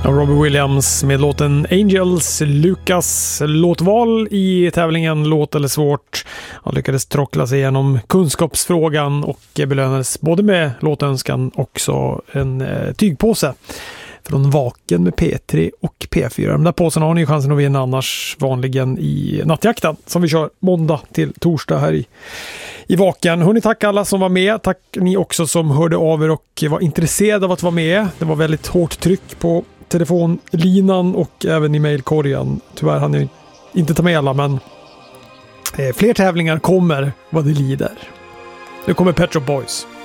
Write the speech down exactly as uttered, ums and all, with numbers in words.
Robbie Williams med låten Angels. Lukas låtval i tävlingen Låt eller svårt. Han lyckades trockla sig igenom kunskapsfrågan och belönades både med låtönskan och också en eh, tygpåse från Vaken med P tre och P fyra. De där påsarna har ni chansen att vinna annars vanligen i nattjakten som vi kör måndag till torsdag här i, i Vaken. Hörrni, tack alla som var med. Tack ni också som hörde av er och var intresserade av att vara med. Det var väldigt hårt tryck på telefonlinan och även i mejlkorgen. Tyvärr hann jag inte ta med alla, men eh, fler tävlingar kommer vad det lider. Nu kommer Pet Shop Boys.